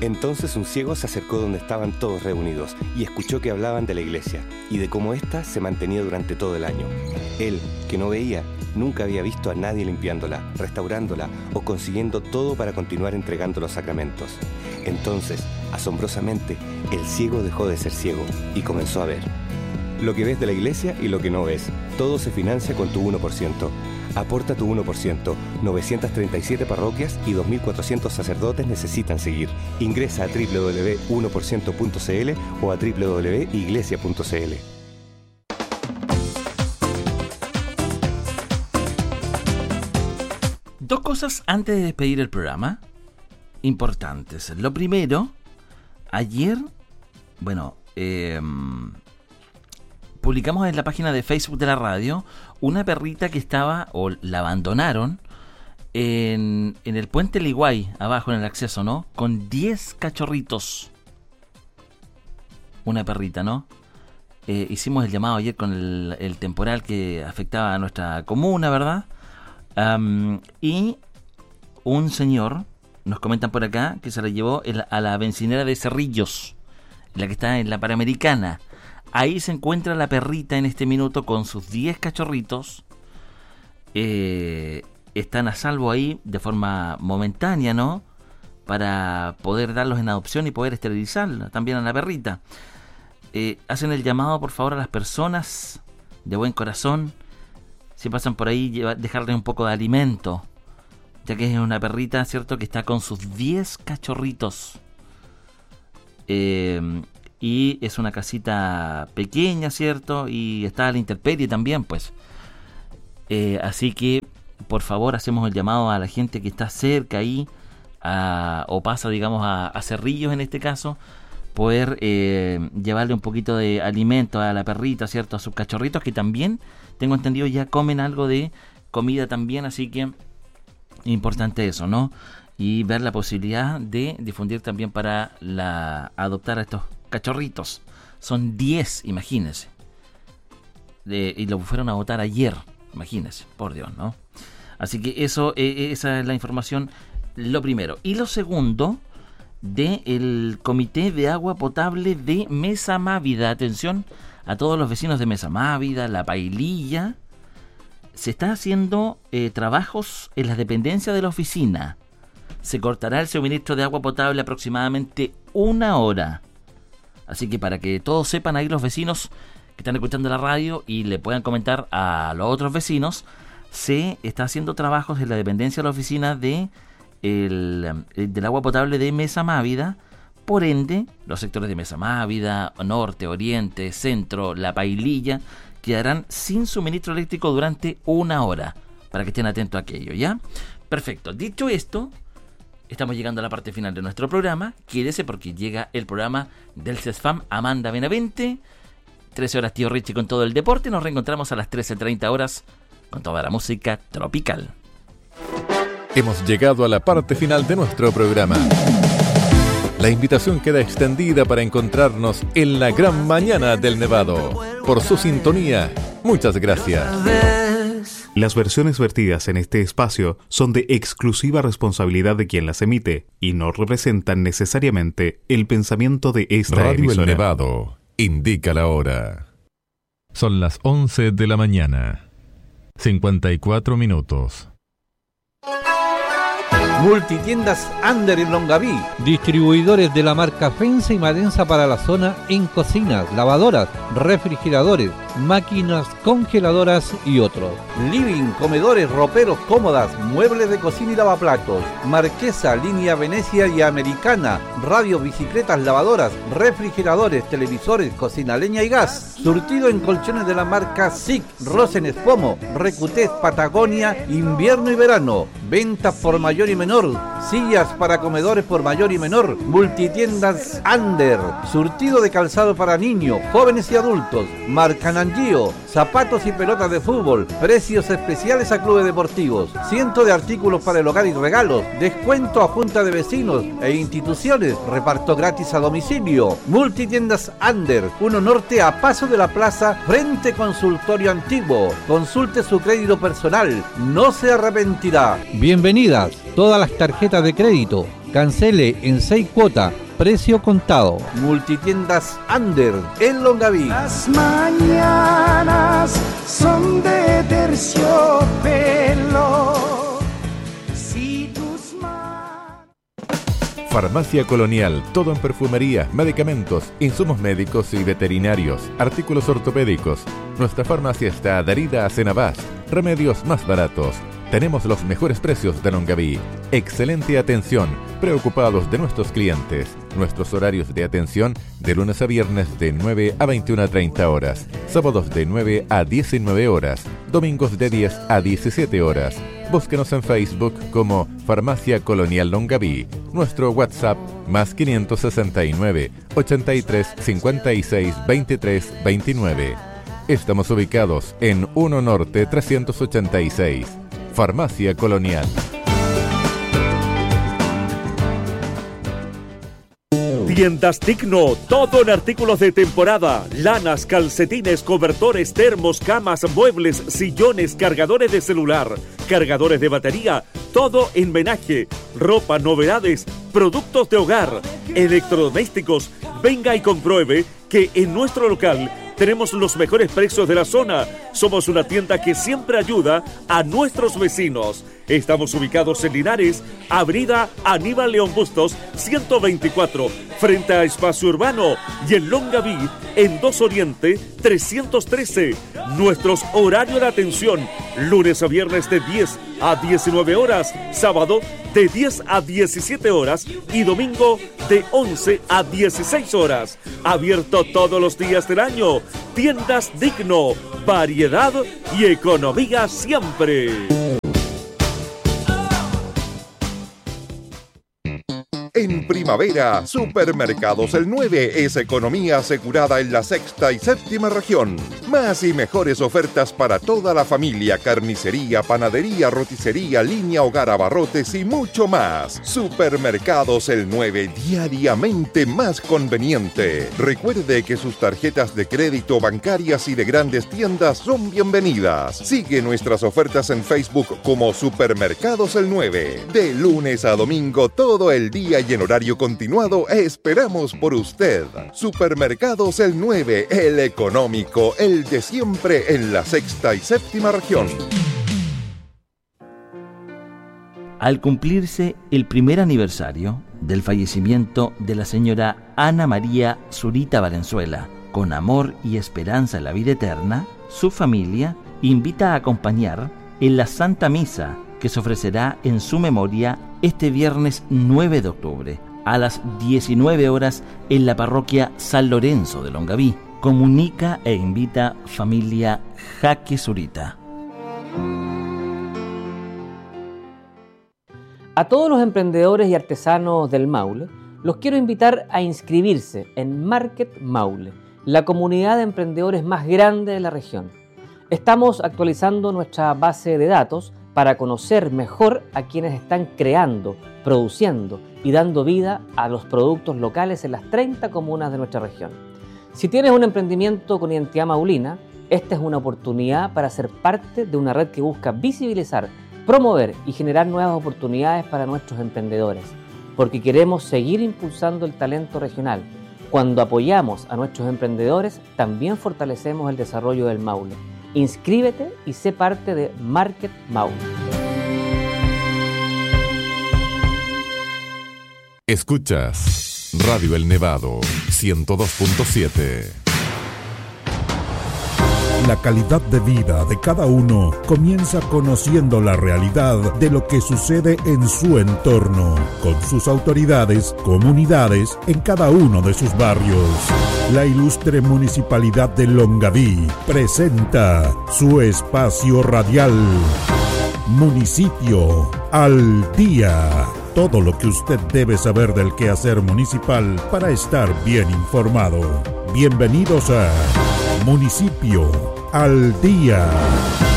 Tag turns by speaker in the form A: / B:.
A: Entonces un ciego se acercó donde estaban todos reunidos y escuchó que hablaban de la iglesia y de cómo ésta se mantenía durante todo el año. Él, que no veía, nunca había visto a nadie limpiándola, restaurándola o consiguiendo todo para continuar entregando los sacramentos. Entonces, asombrosamente, el ciego dejó de ser ciego y comenzó a ver. Lo que ves de la iglesia y lo que no ves, todo se financia con tu 1%. Aporta tu 1%. 937 parroquias y 2.400 sacerdotes necesitan seguir. Ingresa a www.1%.cl o a www.iglesia.cl.
B: Dos cosas antes de despedir el programa, importantes. Lo primero, ayer, publicamos en la página de Facebook de la radio una perrita que estaba, o la abandonaron, en el puente Liguay, abajo en el acceso, ¿no? Con 10 cachorritos. Una perrita, ¿no? Hicimos el llamado ayer con el temporal que afectaba a nuestra comuna, ¿verdad? Y un señor, nos comentan por acá, que se la llevó a la bencinera de Cerrillos, la que está en la Panamericana. Ahí se encuentra la perrita en este minuto con sus 10 cachorritos. Están a salvo ahí de forma momentánea, ¿no? Para poder darlos en adopción y poder esterilizarla también a la perrita. Hacen el llamado, por favor, a las personas de buen corazón, si pasan por ahí, dejarle un poco de alimento, ya que es una perrita, ¿cierto?, que está con sus 10 cachorritos. Y es una casita pequeña, ¿cierto? Y está a la intemperie también, pues. Así que, por favor, hacemos el llamado a la gente que está cerca ahí, o pasa, digamos, a Cerrillos en este caso, poder llevarle un poquito de alimento a la perrita, ¿cierto? A sus cachorritos, que también, tengo entendido, ya comen algo de comida también, así que importante eso, ¿no? Y ver la posibilidad de difundir también para adoptar a estos cachorritos. Son 10, imagínense. Y lo fueron a votar ayer, imagínense, por Dios, ¿no? Así que esa es la información, lo primero. Y lo segundo, del Comité de Agua Potable de Mesa Mávida. Atención a todos los vecinos de Mesa Mávida, La Paililla. Se está haciendo trabajos en las dependencias de la oficina. Se cortará el suministro de agua potable aproximadamente 1 hora. Así que para que todos sepan ahí los vecinos que están escuchando la radio y le puedan comentar a los otros vecinos, se está haciendo trabajos en la dependencia de la oficina del agua potable de Mesa Mávida. Por ende, los sectores de Mesa Mávida, Norte, Oriente, Centro, La Paililla, quedarán sin suministro eléctrico durante 1 hora. Para que estén atentos a aquello, ¿ya? Perfecto. Dicho esto, estamos llegando a la parte final de nuestro programa. Quédese porque llega el programa del CESFAM Amanda Benavente. 13 horas Tío Richie con todo el deporte. Nos reencontramos a las 13:30 horas con toda la música tropical.
C: Hemos llegado a la parte final de nuestro programa. La invitación queda extendida para encontrarnos en la gran mañana del Nevado. Por su sintonía, muchas gracias.
D: Las versiones vertidas en este espacio son de exclusiva responsabilidad de quien las emite y no representan necesariamente el pensamiento de esta
C: Radio
D: emisora.
C: El Nevado indica la hora. Son las 11 de la mañana. 54 minutos.
E: Multitiendas Ander en Longaví.
F: Distribuidores de la marca Fensa y Madensa para la zona en cocinas, lavadoras, refrigeradores, máquinas congeladoras y otros.
E: Living, comedores, roperos, cómodas, muebles de cocina y lavaplatos. Marquesa, línea Venecia y Americana. Radio, bicicletas, lavadoras, refrigeradores, televisores, cocina, leña y gas. Surtido en colchones de la marca SIC, Rosen Espomo, Recutés, Patagonia, invierno y verano. Ventas por mayor y menor. Sillas para comedores por mayor y menor. Multitiendas Ander. Surtido de calzado para niños, jóvenes y adultos. Marca Nangio. Zapatos y pelotas de fútbol. Precios especiales a clubes deportivos. Cientos de artículos para el hogar y regalos. Descuento a junta de vecinos e instituciones. Reparto gratis a domicilio. Multitiendas Ander. 1 Norte a paso de la plaza frente consultorio antiguo. Consulte su crédito personal. No se arrepentirá.
F: Bienvenidas todas las tarjetas de crédito, Cancele en 6 cuotas, precio contado.
E: Multitiendas Under en Longaví.
G: Las mañanas son de terciopelo. Si tus
C: Farmacia Colonial, todo en perfumería, medicamentos, insumos médicos y veterinarios, artículos ortopédicos. Nuestra farmacia está adherida a Senabast, remedios más baratos. Tenemos los mejores precios de Longaví. Excelente atención, preocupados de nuestros clientes. Nuestros horarios de atención de lunes a viernes de 9 a 21:30 horas, sábados de 9 a 19 horas, domingos de 10 a 17 horas. Búsquenos en Facebook como Farmacia Colonial Longaví. Nuestro WhatsApp más 569 83 56 23 29. Estamos ubicados en 1 Norte 386. Farmacia Colonial.
H: Tiendas Digno, todo en artículos de temporada, lanas, calcetines, cobertores, termos, camas, muebles, sillones, cargadores de celular, cargadores de batería, todo en menaje, ropa, novedades, productos de hogar, electrodomésticos. Venga y compruebe que en nuestro local tenemos los mejores precios de la zona. Somos una tienda que siempre ayuda a nuestros vecinos. Estamos ubicados en Linares, Avenida Aníbal León Bustos, 124, frente a Espacio Urbano, y en Longaví, en 2 Oriente, 313. Nuestros horarios de atención, lunes a viernes de 10 a 19 horas, sábado de 10 a 17 horas y domingo de 11 a 16 horas. Abierto todos los días del año. Tiendas Digno, variedad y economía siempre.
I: En primavera, Supermercados El 9 es economía asegurada en la sexta y séptima región. Más y mejores ofertas para toda la familia, carnicería, panadería, roticería, línea hogar, abarrotes y mucho más. Supermercados El 9, diariamente más conveniente. Recuerde que sus tarjetas de crédito, bancarias y de grandes tiendas son bienvenidas. Sigue nuestras ofertas en Facebook como Supermercados El 9. De lunes a domingo, todo el día y en horario continuado, esperamos por usted. Supermercados El 9, el económico, el de siempre en la sexta y séptima región.
B: Al cumplirse el primer aniversario del fallecimiento de la señora Ana María Zurita Valenzuela, con amor y esperanza en la vida eterna, su familia invita a acompañar en la Santa Misa que se ofrecerá en su memoria este viernes 9 de octubre a las 19 horas en la parroquia San Lorenzo de Longaví. Comunica e invita familia Jaque Zurita.
J: A todos los emprendedores y artesanos del Maule, los quiero invitar a inscribirse en Market Maule, la comunidad de emprendedores más grande de la región. Estamos actualizando nuestra base de datos para conocer mejor a quienes están creando, produciendo y dando vida a los productos locales en las 30 comunas de nuestra región. Si tienes un emprendimiento con identidad maulina, esta es una oportunidad para ser parte de una red que busca visibilizar, promover y generar nuevas oportunidades para nuestros emprendedores, porque queremos seguir impulsando el talento regional. Cuando apoyamos a nuestros emprendedores, también fortalecemos el desarrollo del Maule. Inscríbete y sé parte de Market Maule.
C: Escuchas Radio El Nevado 102.7.
K: La calidad de vida de cada uno comienza conociendo la realidad de lo que sucede en su entorno, con sus autoridades, comunidades, en cada uno de sus barrios. La ilustre Municipalidad de Longaví presenta su espacio radial Municipio al Día. Todo lo que usted debe saber del quehacer municipal para estar bien informado. Bienvenidos a Municipio al Día.